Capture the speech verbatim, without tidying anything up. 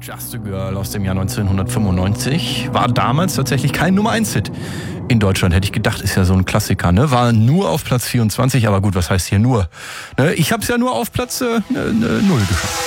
Just a Girl aus dem Jahr neunzehnhundertfünfundneunzig war damals tatsächlich kein Nummer eins Hit. In Deutschland hätte ich gedacht, ist ja so ein Klassiker, ne? War nur auf Platz vierundzwanzig, aber gut, was heißt hier nur? Ne? Ich habe es ja nur auf Platz äh, ne, ne, null geschafft.